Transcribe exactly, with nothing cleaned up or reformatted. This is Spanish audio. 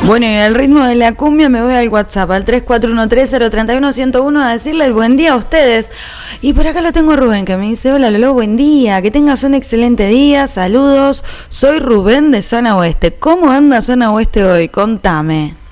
Bueno, y al ritmo de la cumbia me voy al WhatsApp, al tres cuatro uno tres cero tres uno uno cero uno, a decirle el buen día a ustedes. Y por acá lo tengo a Rubén, que me dice, hola Lolo, buen día, que tengas un excelente día, saludos, soy Rubén de Zona Oeste. ¿Cómo anda Zona Oeste hoy? Contame.